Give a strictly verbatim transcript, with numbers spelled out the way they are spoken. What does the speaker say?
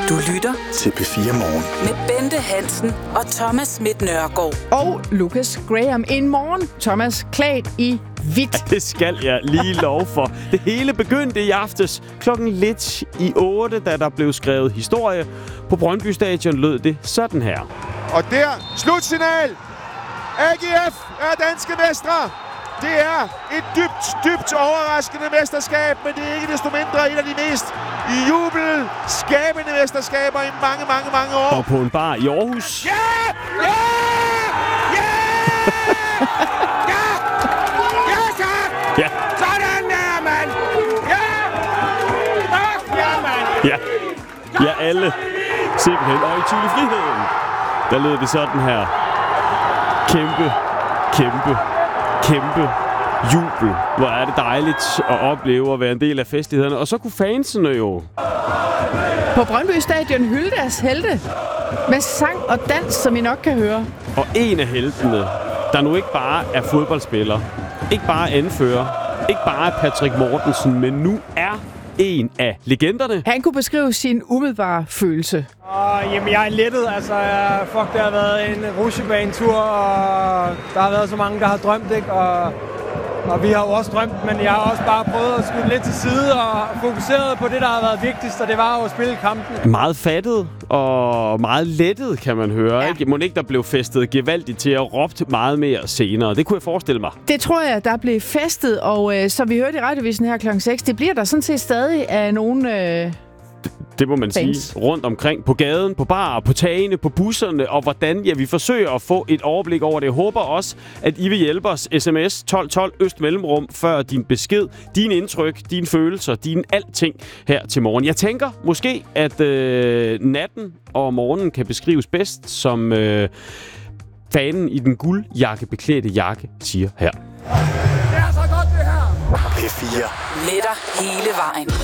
Du lytter til P fire Morgen med Bente Hansen og Thomas Schmidt Nørgaard. Og Lucas Graham. En morgen, Thomas, klædt i hvidt. Ja, det skal jeg lige love for. Det hele begyndte i aftes klokken lidt i otte, da der blev skrevet historie. På Brøndby Stadion lød det sådan her. Og der, slutsignal! A G F er danske mestre! Det er et dybt, dybt overraskende mesterskab, men det er ikke desto mindre et af de mest jubelskabende mesterskaber i mange, mange, mange år. Og på en bar i Aarhus. Ja! Ja! Ja! Ja! Ja, tak! Ja. Sådan der, mand! Ja! Ja, mand! Ja, ja alle. Simpelthen. Og i Tivoli Friheden, der lød det sådan her. Kæmpe, kæmpe, kæmpe jubel. Hvor er det dejligt at opleve at være en del af festlighederne. Og så kunne fansene jo På Brøndby Stadion hylde deres helte med sang og dans, som I nok kan høre. Og en af heltene, der nu ikke bare er fodboldspiller, ikke bare anfører, ikke bare er Patrick Mortensen, men nu er en af legenderne. Han kunne beskrive sin umiddelbare følelse. Og, jamen, jeg er lettet. Altså, jeg, fuck, det har været en rutsjebanetur, og der har været så mange, der har drømt, ikke? Og, og vi har jo også drømt, men jeg har også bare prøvet at skyde lidt til side og fokuseret på det, der har været vigtigst, og det var jo at spille kampen. Meget fattet og meget lettet, kan man høre. Ja. Ikke? Må ikke der blev festet gevaldigt til at råbe meget mere senere. Det kunne jeg forestille mig. Det tror jeg, der blev festet, og øh, som vi hørte i radiovisen her klokken seks, det bliver der sådan set stadig af nogle... Øh Det må man Fans. sige rundt omkring på gaden, på barer, på tagene, på busserne, og hvordan ja, vi forsøger at få et overblik over det. Jeg håber også, at I vil hjælpe os. sms tolv tolv øst mellemrum før din besked, din indtryk, dine følelser, dine alting her til morgen. Jeg tænker måske, at øh, natten og morgenen kan beskrives bedst, som øh, fanen i den guldjakkebeklædte jakke siger her. P fire. Med dig hele vejen.